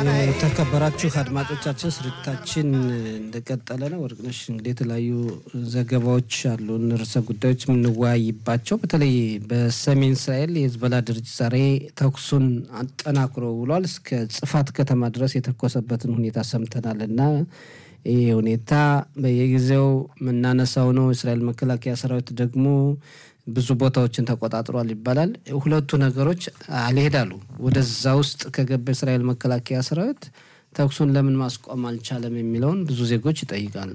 የተከበራችሁ አድማጮቻችን ስርጭታችን እንደቀጠለ ነው። ወርቅነሽ እንግዲህ የተለያዩ ዘገባዎች አሉን ርዕሰ ጉዳዮች የምንወያይባቸው በተለይ በሰሜን እስራኤል የሂዝቦላ ድርጅት ዛሬ ተኩሱን አጠናክሮ ውሏል። እስከ ጽፋት ከተማ ድረስ የተኮሰበትን ሁኔታ ሰምተናልና ይህ ሁኔታ በየጊዜው የምናነሳው ነው። እስራኤል መከላከያ ሰራዊት ደግሞ ብዙ ቦታዎችን ተቆጣጥሯል ይባላል። ሁለቱ ነገሮች አልሄዳሉ። ወደዛ ውስጥ ከገበ እስራኤል መከላከያ ሰራዊት ተኩሱን ለምን ማስቆም አልቻለም የሚለውን ብዙ ዜጎች ይጠይቃሉ።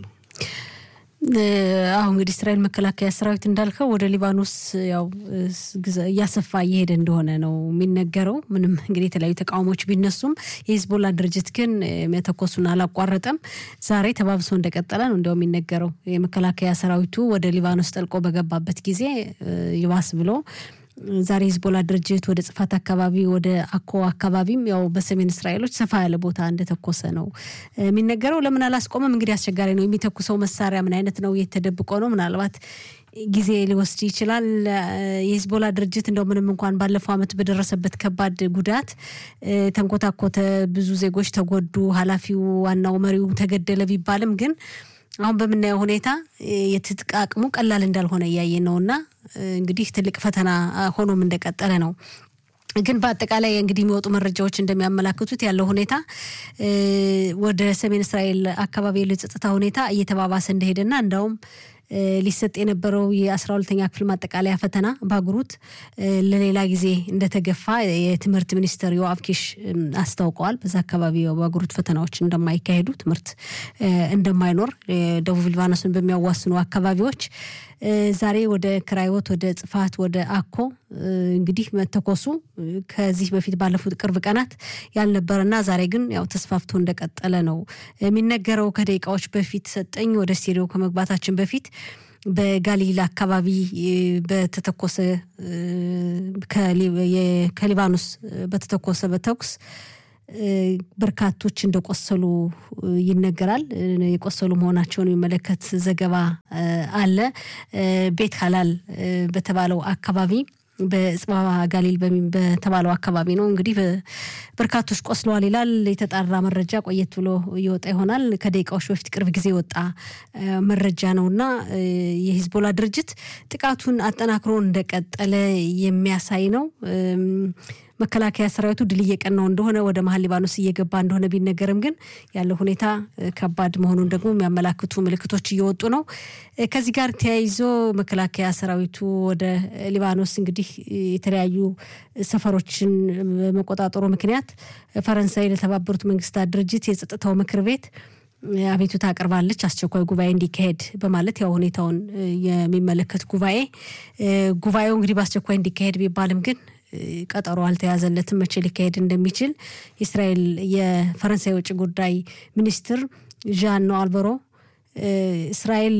አሁን እንግዲህ እስራኤል መከላከያ ሰራዊት እንዳልከው ወደ ሊባኖስ ያው ያሰፋ እየሄደ እንደሆነ ነው የሚነገረው። ምንም እንግዲህ የተለያዩ ተቃውሞች ቢነሱም የሂዝቦላ ድርጅት ግን መተኮሱን አላቋረጠም። ዛሬ ተባብሶ እንደቀጠለ ነው እንደው የሚነገረው። የመከላከያ ሰራዊቱ ወደ ሊባኖስ ጠልቆ በገባበት ጊዜ ይባስ ብሎ ዛሬ ሂዝቦላ ድርጅት ወደ ጽፋት አካባቢ ወደ አኮ አካባቢም ያው በሰሜን እስራኤሎች ሰፋ ያለ ቦታ እንደተኮሰ ነው የሚነገረው። ለምን አላስቆመም እንግዲህ አስቸጋሪ ነው። የሚተኩሰው መሳሪያ ምን አይነት ነው? የተደብቆ ነው? ምናልባት ጊዜ ሊወስድ ይችላል። የሂዝቦላ ድርጅት እንደው ምንም እንኳን ባለፈው አመት በደረሰበት ከባድ ጉዳት ተንኮታኮተ፣ ብዙ ዜጎች ተጎዱ፣ ኃላፊው ዋናው መሪው ተገደለ ቢባልም ግን አሁን በመናየው ሁኔታ የትጥቅ አቅሙ ቀላል እንዳልሆነ ያያየን ነውና እንግዲህ ትልቅ ፈተና ሆኖም እንደቀጠለ ነው። ግን በአጠቃላይ እንግዲህ የሚወጡ መረጃዎች እንደሚያመላክቱት ያለው ሁኔታ ወደ ሰሜን እስራኤል አካባቢ የጸጥታ ሁኔታ እየተባባሰ እንደሄደና እንዳውም ሊሰጥ የነበረው የ12ኛ ክፍል ማጠቃለያ ፈተና ባግሩት ለሌላ ጊዜ እንደተገፋ የትምህርት ሚኒስትር ዮአፍ ኪሽ አስታውቀዋል። በዛ አካባቢ ባግሩት ፈተናዎች እንደማይካሄዱ፣ ትምህርት እንደማይኖር ደቡብ ሊባኖስን በሚያዋስኑ አካባቢዎች ዛሬ ወደ ክራይወት፣ ወደ ጽፋት፣ ወደ አኮ እንግዲህ መተኮሱ ከዚህ በፊት ባለፉት ቅርብ ቀናት ያልነበረና ዛሬ ግን ያው ተስፋፍቶ እንደቀጠለ ነው የሚነገረው። ከደቂቃዎች በፊት ሰጠኝ ወደ ስቱዲዮ ከመግባታችን በፊት በጋሊላ አካባቢ በተተኮሰ ከሊባኖስ በተተኮሰ በተኩስ በርካቶች እንደቆሰሉ ይነገራል። የቆሰሉ መሆናቸውን የሚመለከት ዘገባ አለ። ቤት ሐላል በተባለው አካባቢ በጽባ ጋሊል በተባለው አካባቢ ነው እንግዲህ በርካቶች ቆስለዋል ይላል። የተጣራ መረጃ ቆየት ብሎ ይወጣ ይሆናል። ከደቂቃዎች በፊት ቅርብ ጊዜ ወጣ መረጃ ነውና የሂዝቦላ ድርጅት ጥቃቱን አጠናክሮ እንደቀጠለ የሚያሳይ ነው። መከላከያ ሰራዊቱ ድል እየቀናው እንደሆነ ወደ መሃል ሊባኖስ እየገባ እንደሆነ ቢነገርም ግን ያለው ሁኔታ ከባድ መሆኑን ደግሞ የሚያመላክቱ ምልክቶች እየወጡ ነው። ከዚህ ጋር ተያይዞ መከላከያ ሰራዊቱ ወደ ሊባኖስ እንግዲህ የተለያዩ ሰፈሮችን በመቆጣጠሩ ምክንያት ፈረንሳይ ለተባበሩት መንግስታት ድርጅት የጸጥታው ምክር ቤት አቤቱታ አቀርባለች። አስቸኳይ ጉባኤ እንዲካሄድ በማለት ያው ሁኔታውን የሚመለከት ጉባኤው እንግዲህ በአስቸኳይ እንዲካሄድ ቢባልም ግን ቀጠሮ አልተያዘለትም መቼ ሊካሄድ እንደሚችል የእስራኤል የፈረንሳይ ውጭ ጉዳይ ሚኒስትር ዣን አልበሮ እስራኤል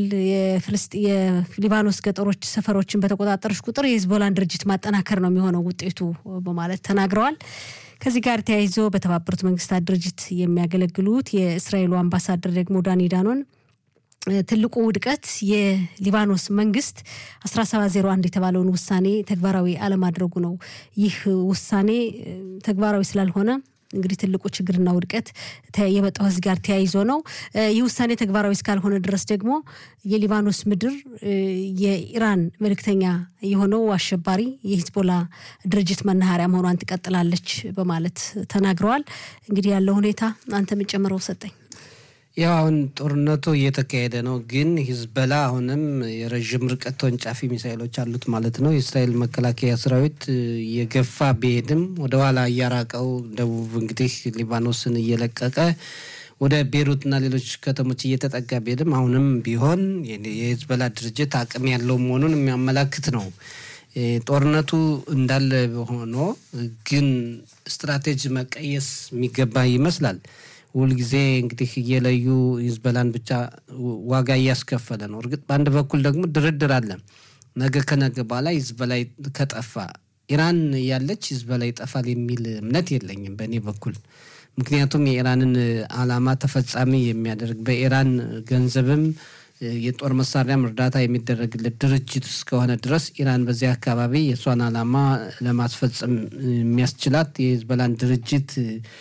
የሊባኖስ ገጠሮች ሰፈሮችን በተቆጣጠረች ቁጥር የሂዝቦላን ድርጅት ማጠናከር ነው የሚሆነው ውጤቱ በማለት ተናግረዋል። ከዚህ ጋር ተያይዞ በተባበሩት መንግስታት ድርጅት የሚያገለግሉት የእስራኤሉ አምባሳደር ደግሞ ዳኒ ዳኖን ትልቁ ውድቀት የሊባኖስ መንግስት 1701 የተባለውን ውሳኔ ተግባራዊ አለማድረጉ ነው። ይህ ውሳኔ ተግባራዊ ስላልሆነ እንግዲህ ትልቁ ችግርና ውድቀት የመጣው እዚህ ጋር ተያይዞ ነው። ይህ ውሳኔ ተግባራዊ እስካልሆነ ድረስ ደግሞ የሊባኖስ ምድር የኢራን መልእክተኛ የሆነው አሸባሪ የሂዝቦላ ድርጅት መናኸሪያ መሆኗን ትቀጥላለች በማለት ተናግረዋል። እንግዲህ ያለው ሁኔታ አንተ የምጨምረው ሰጠኝ። ያው አሁን ጦርነቱ እየተካሄደ ነው፣ ግን ሂዝቦላ አሁንም የረጅም ርቀት ተወንጫፊ ሚሳኤሎች አሉት ማለት ነው። የእስራኤል መከላከያ ሰራዊት የገፋ ቢሄድም ወደ ኋላ እያራቀው ደቡብ እንግዲህ ሊባኖስን እየለቀቀ ወደ ቤሩትና ሌሎች ከተሞች እየተጠጋ ቢሄድም አሁንም ቢሆን የሂዝቦላ ድርጅት አቅም ያለው መሆኑን የሚያመላክት ነው። ጦርነቱ እንዳለ ሆኖ ግን ስትራቴጂ መቀየስ የሚገባ ይመስላል። ሁልጊዜ እንግዲህ እየለዩ ሂዝቦላን ብቻ ዋጋ እያስከፈለ ነው። እርግጥ በአንድ በኩል ደግሞ ድርድር አለ። ነገ ከነገ በኋላ ሂዝቦላ ከጠፋ ኢራን ያለች ሂዝቦላ ይጠፋል የሚል እምነት የለኝም በእኔ በኩል። ምክንያቱም የኢራንን ዓላማ ተፈጻሚ የሚያደርግ በኢራን ገንዘብም የጦር መሳሪያም እርዳታ የሚደረግለት ድርጅት እስከሆነ ድረስ ኢራን በዚህ አካባቢ የሷን ዓላማ ለማስፈጸም የሚያስችላት የሂዝቦላን ድርጅት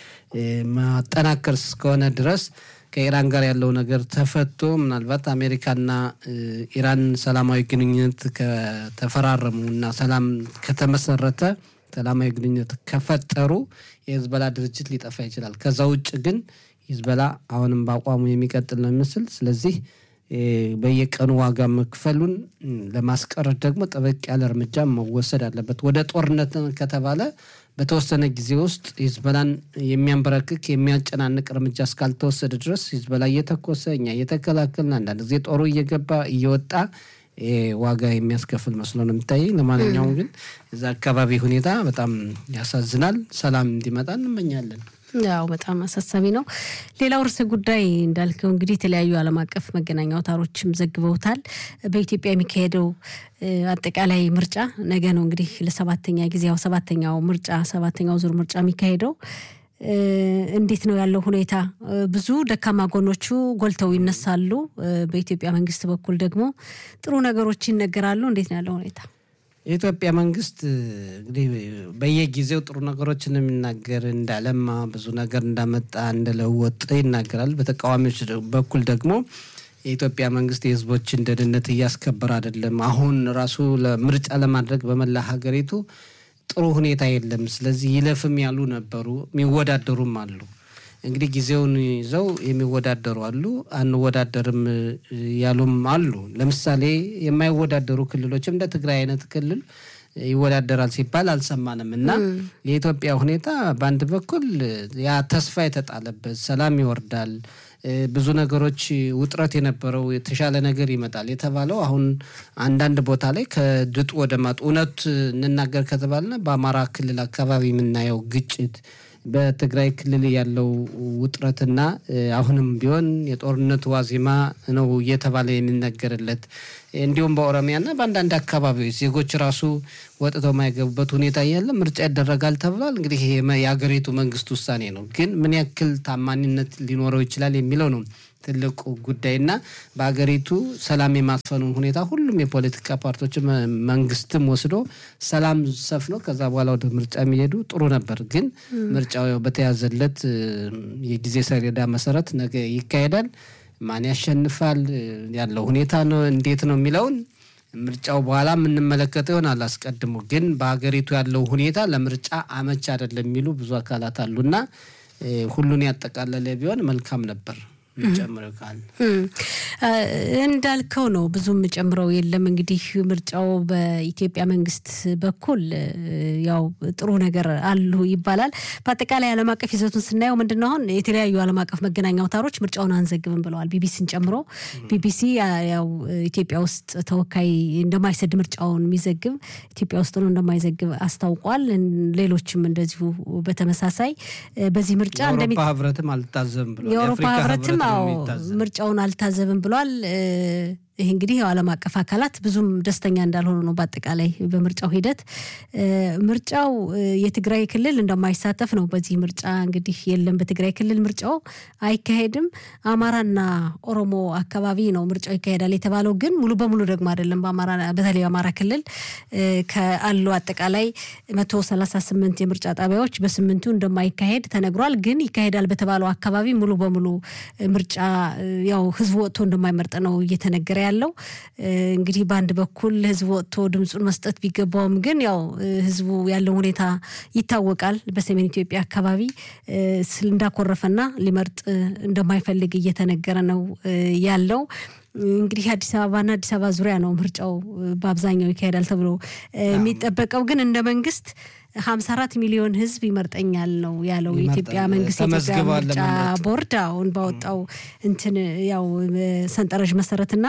ማጠናከር እስከሆነ ድረስ ከኢራን ጋር ያለው ነገር ተፈቶ ምናልባት አሜሪካና ኢራን ሰላማዊ ግንኙነት ከተፈራረሙና ሰላም ከተመሰረተ ሰላማዊ ግንኙነት ከፈጠሩ የሂዝቦላ ድርጅት ሊጠፋ ይችላል። ከዛ ውጭ ግን ሂዝቦላ አሁንም በአቋሙ የሚቀጥል ነው የሚመስል። ስለዚህ በየቀኑ ዋጋ መክፈሉን ለማስቀረት ደግሞ ጠበቅ ያለ እርምጃ መወሰድ አለበት። ወደ ጦርነት ከተባለ በተወሰነ ጊዜ ውስጥ ሂዝቦላን የሚያንበረክክ የሚያጨናንቅ እርምጃ እስካልተወሰደ ድረስ ሂዝቦላ እየተኮሰ እኛ እየተከላከልን አንዳንድ ጊዜ ጦሩ እየገባ እየወጣ ዋጋ የሚያስከፍል መስሎ ነው የሚታየኝ። ለማንኛውም ግን እዛ አካባቢ ሁኔታ በጣም ያሳዝናል። ሰላም እንዲመጣ እንመኛለን። ያው በጣም አሳሳቢ ነው። ሌላው ርዕሰ ጉዳይ እንዳልከው እንግዲህ የተለያዩ ዓለም አቀፍ መገናኛ አውታሮችም ዘግበውታል። በኢትዮጵያ የሚካሄደው አጠቃላይ ምርጫ ነገ ነው እንግዲህ ለሰባተኛ ጊዜ ያው ሰባተኛው ዙር ምርጫ የሚካሄደው እንዴት ነው ያለው ሁኔታ? ብዙ ደካማ ጎኖቹ ጎልተው ይነሳሉ። በኢትዮጵያ መንግስት በኩል ደግሞ ጥሩ ነገሮች ይነገራሉ። እንዴት ነው ያለው ሁኔታ? የኢትዮጵያ መንግስት እንግዲህ በየጊዜው ጥሩ ነገሮችን የሚናገር እንዳለማ ብዙ ነገር እንዳመጣ እንደለወጥ ይናገራል። በተቃዋሚዎች በኩል ደግሞ የኢትዮጵያ መንግስት የህዝቦችን ደህንነት እያስከበረ አይደለም፣ አሁን ራሱ ለምርጫ ለማድረግ በመላ ሀገሪቱ ጥሩ ሁኔታ የለም፣ ስለዚህ ይለፍም ያሉ ነበሩ፣ የሚወዳደሩም አሉ። እንግዲህ ጊዜውን ይዘው የሚወዳደሩ አሉ፣ አንወዳደርም ያሉም አሉ። ለምሳሌ የማይወዳደሩ ክልሎችም እንደ ትግራይ አይነት ክልል ይወዳደራል ሲባል አልሰማንም እና የኢትዮጵያ ሁኔታ በአንድ በኩል ያ ተስፋ የተጣለበት ሰላም ይወርዳል፣ ብዙ ነገሮች ውጥረት የነበረው የተሻለ ነገር ይመጣል የተባለው አሁን አንዳንድ ቦታ ላይ ከድጡ ወደ ማጡ እውነት እንናገር ከተባለና በአማራ ክልል አካባቢ የምናየው ግጭት በትግራይ ክልል ያለው ውጥረትና አሁንም ቢሆን የጦርነት ዋዜማ ነው እየተባለ የሚነገርለት እንዲሁም በኦሮሚያና በአንዳንድ አካባቢዎች ዜጎች ራሱ ወጥተው ማይገቡበት ሁኔታ ያለ ምርጫ ይደረጋል ተብሏል። እንግዲህ የሀገሪቱ መንግስት ውሳኔ ነው፣ ግን ምን ያክል ታማኝነት ሊኖረው ይችላል የሚለው ነው ትልቁ ጉዳይና በአገሪቱ ሰላም የማስፈኑ ሁኔታ ሁሉም የፖለቲካ ፓርቲዎች መንግስትም ወስዶ ሰላም ሰፍኖ ከዛ በኋላ ወደ ምርጫ የሚሄዱ ጥሩ ነበር። ግን ምርጫው በተያዘለት የጊዜ ሰሌዳ መሰረት ነገ ይካሄዳል። ማን ያሸንፋል ያለው ሁኔታ ነው እንዴት ነው የሚለውን ምርጫው በኋላ የምንመለከተው ይሆናል። አስቀድሞ ግን በአገሪቱ ያለው ሁኔታ ለምርጫ አመች አይደለም የሚሉ ብዙ አካላት አሉና ሁሉን ያጠቃለለ ቢሆን መልካም ነበር። ጨምረው ካል እንዳልከው ነው ብዙም ጨምረው የለም። እንግዲህ ምርጫው በኢትዮጵያ መንግስት በኩል ያው ጥሩ ነገር አሉ ይባላል። በአጠቃላይ ዓለም አቀፍ ይዘቱን ስናየው ምንድነው አሁን የተለያዩ ዓለም አቀፍ መገናኛ አውታሮች ምርጫውን አንዘግብም ብለዋል። ቢቢሲን ጨምሮ ቢቢሲ ያው ኢትዮጵያ ውስጥ ተወካይ እንደማይሰድ ምርጫውን የሚዘግብ ኢትዮጵያ ውስጥ ነው እንደማይዘግብ አስታውቋል። ሌሎችም እንደዚሁ በተመሳሳይ በዚህ ምርጫ የአውሮፓ ህብረትም አልታዘብም ብለዋል። የአውሮፓ ህብረትም ምርጫውን አልታዘብም ብሏል። ይሄ እንግዲህ ዓለም አቀፍ አካላት ብዙም ደስተኛ እንዳልሆኑ ነው። በአጠቃላይ በምርጫው ሂደት ምርጫው የትግራይ ክልል እንደማይሳተፍ ነው። በዚህ ምርጫ እንግዲህ የለም በትግራይ ክልል ምርጫው አይካሄድም። አማራና ኦሮሞ አካባቢ ነው ምርጫው ይካሄዳል የተባለው፣ ግን ሙሉ በሙሉ ደግሞ አይደለም። በአማራ በተለይ አማራ ክልል ከአሉ አጠቃላይ 138 የምርጫ ጣቢያዎች በ8ቱ እንደማይካሄድ ተነግሯል። ግን ይካሄዳል በተባለው አካባቢ ሙሉ በሙሉ ምርጫ ያው ህዝብ ወጥቶ እንደማይመርጥ ነው እየተነገረ ያለው። እንግዲህ በአንድ በኩል ህዝብ ወጥቶ ድምጹን መስጠት ቢገባውም ግን ያው ህዝቡ ያለው ሁኔታ ይታወቃል። በሰሜን ኢትዮጵያ አካባቢ እንዳኮረፈና ሊመርጥ እንደማይፈልግ እየተነገረ ነው ያለው። እንግዲህ አዲስ አበባ ዙሪያ ነው ምርጫው በአብዛኛው ይካሄዳል ተብሎ የሚጠበቀው። ግን እንደ መንግስት 54 ሚሊዮን ህዝብ ይመርጠኛል ነው ያለው የኢትዮጵያ መንግስት። የኢትዮጵያ ምርጫ ቦርድ አሁን ባወጣው እንትን ያው ሰንጠረዥ መሰረትና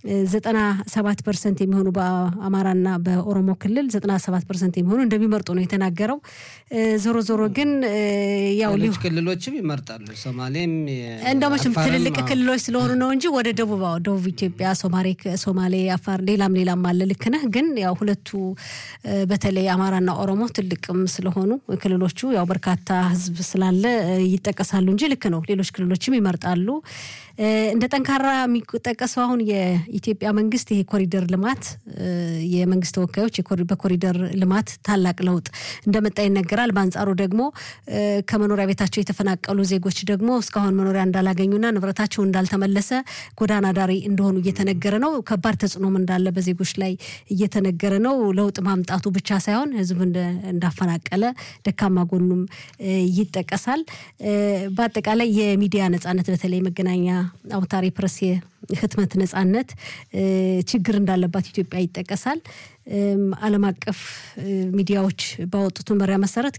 97% የሚሆኑ በአማራና በኦሮሞ ክልል 97% የሚሆኑ እንደሚመርጡ ነው የተናገረው። ዞሮ ግን ያው ክልሎችም ይመርጣሉ። ሶማሌም እንደውም ትልልቅ ክልሎች ስለሆኑ ነው እንጂ ወደ ደቡብ ኢትዮጵያ ሶማሌ፣ አፋር ሌላም አለ። ልክ ነህ። ግን ያው ሁለቱ በተለይ አማራና ኦሮሞ ትልቅ ጥቅም ስለሆኑ ክልሎቹ ያው በርካታ ህዝብ ስላለ ይጠቀሳሉ እንጂ ልክ ነው ሌሎች ክልሎችም ይመርጣሉ እንደ ጠንካራ የሚጠቀሰው አሁን የኢትዮጵያ መንግስት ይሄ ኮሪደር ልማት የመንግስት ተወካዮች በኮሪደር ልማት ታላቅ ለውጥ እንደመጣ ይነገራል በአንጻሩ ደግሞ ከመኖሪያ ቤታቸው የተፈናቀሉ ዜጎች ደግሞ እስካሁን መኖሪያ እንዳላገኙና ንብረታቸው እንዳልተመለሰ ጎዳና ዳሪ እንደሆኑ እየተነገረ ነው ከባድ ተጽዕኖም እንዳለ በዜጎች ላይ እየተነገረ ነው ለውጥ ማምጣቱ ብቻ ሳይሆን ህዝብ እንዳፈናቀለ ደካማ ጎኑም ይጠቀሳል በአጠቃላይ የሚዲያ ነጻነት በተለይ መገናኛ አውታሪ ፕሬስ ህትመት ነጻነት ችግር እንዳለባት ኢትዮጵያ ይጠቀሳል ዓለም አቀፍ ሚዲያዎች ባወጡት መመሪያ መሰረት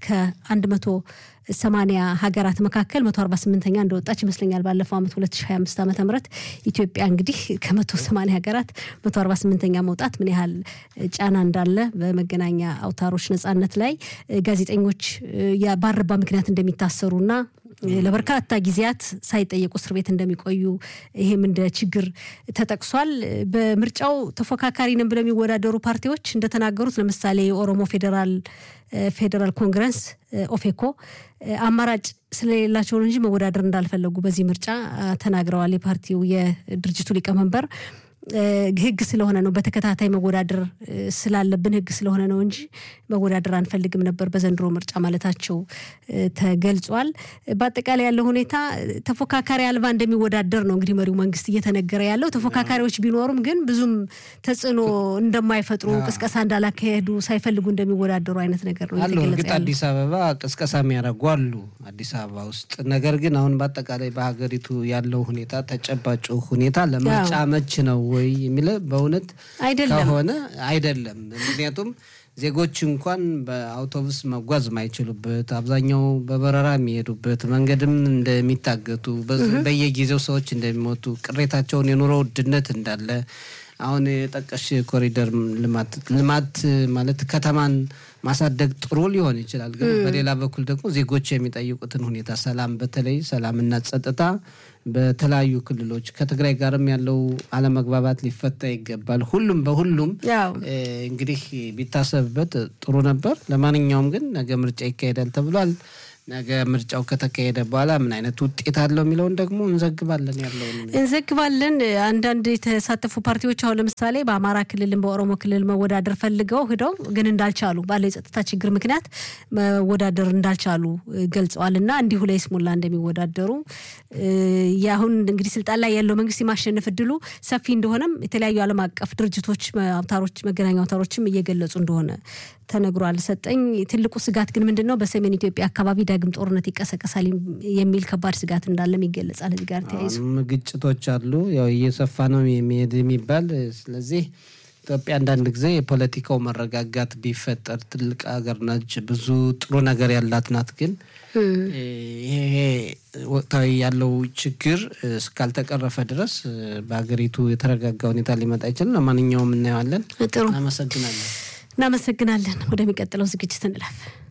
ከ180 ሀገራት መካከል 148ኛ እንደወጣች ይመስለኛል ባለፈው አመት 2025 ዓመተ ምህረት ኢትዮጵያ እንግዲህ ከ180 ሀገራት 148ኛ መውጣት ምን ያህል ጫና እንዳለ በመገናኛ አውታሮች ነጻነት ላይ ጋዜጠኞች ባረባ ምክንያት እንደሚታሰሩና ለበርካታ ጊዜያት ሳይጠየቁ እስር ቤት እንደሚቆዩ ይሄም እንደ ችግር ተጠቅሷል በምርጫው ተፎካካሪ ነን ብለው የሚወዳደሩ ፓርቲዎች እንደተናገሩት ለምሳሌ የኦሮሞ ፌደራል ኮንግረስ ኦፌኮ አማራጭ ስለሌላቸው እንጂ መወዳደር እንዳልፈለጉ በዚህ ምርጫ ተናግረዋል የፓርቲው የድርጅቱ ሊቀመንበር ህግ ስለሆነ ነው በተከታታይ መወዳደር ስላለብን ህግ ስለሆነ ነው እንጂ መወዳደር አንፈልግም ነበር በዘንድሮ ምርጫ ማለታቸው ተገልጿል በአጠቃላይ ያለው ሁኔታ ተፎካካሪ አልባ እንደሚወዳደር ነው እንግዲህ መሪው መንግስት እየተነገረ ያለው ተፎካካሪዎች ቢኖሩም ግን ብዙም ተጽዕኖ እንደማይፈጥሩ ቅስቀሳ እንዳላካሄዱ ሳይፈልጉ እንደሚወዳደሩ አይነት ነገር ነው እየተገለጸ ያለው አዲስ አበባ ቅስቀሳ የሚያደርጓሉ አዲስ አበባ ውስጥ ነገር ግን አሁን በአጠቃላይ በሀገሪቱ ያለው ሁኔታ ተጨባጭ ሁኔታ ለምርጫ መች ነው ወይ የሚለው በእውነት ከሆነ አይደለም ምክንያቱም ዜጎች እንኳን በአውቶቡስ መጓዝ ማይችሉበት አብዛኛው በበረራ የሚሄዱበት መንገድም እንደሚታገቱ በየጊዜው ሰዎች እንደሚሞቱ ቅሬታቸውን የኑሮ ውድነት እንዳለ አሁን የጠቀሽ ኮሪደር ልማት ማለት ከተማን ማሳደግ ጥሩ ሊሆን ይችላል ግን በሌላ በኩል ደግሞ ዜጎች የሚጠይቁትን ሁኔታ ሰላም በተለይ ሰላምና ጸጥታ በተለያዩ ክልሎች ከትግራይ ጋርም ያለው አለመግባባት ሊፈታ ይገባል ሁሉም በሁሉም እንግዲህ ቢታሰብበት ጥሩ ነበር ለማንኛውም ግን ነገ ምርጫ ይካሄዳል ተብሏል ነገ ምርጫው ከተካሄደ በኋላ ምን አይነት ውጤት አለው የሚለውን ደግሞ እንዘግባለን አንዳንድ የተሳተፉ ፓርቲዎች አሁን ለምሳሌ በአማራ ክልልም በኦሮሞ ክልል መወዳደር ፈልገው ሄደው ግን እንዳልቻሉ ባለው የጸጥታ ችግር ምክንያት መወዳደር እንዳልቻሉ ገልጸዋልና እንዲሁ ለይስሙላ እንደሚወዳደሩ ያሁን እንግዲህ ስልጣን ላይ ያለው መንግስት የማሸነፍ እድሉ ሰፊ እንደሆነም የተለያዩ ዓለም አቀፍ ድርጅቶች አውታሮች መገናኛ አውታሮችም እየገለጹ እንደሆነ ተነግሯል ሰጠኝ ትልቁ ስጋት ግን ምንድነው በሰሜን ኢትዮጵያ አካባቢ ዳግም ጦርነት ይቀሰቀሳል የሚል ከባድ ስጋት እንዳለም ይገለጻል እዚህ ጋር ተያይዞ ግጭቶች አሉ ያው እየሰፋ ነው የሚባል ስለዚህ ኢትዮጵያ አንዳንድ ጊዜ የፖለቲካው መረጋጋት ቢፈጠር ትልቅ ሀገር ነች ብዙ ጥሩ ነገር ያላት ናት ግን ይሄ ወቅታዊ ያለው ችግር እስካልተቀረፈ ድረስ በአገሪቱ የተረጋጋ ሁኔታ ሊመጣ ይችላል ለማንኛውም እናያለን እናመሰግናለን ወደሚቀጥለው ዝግጅት እንለፍ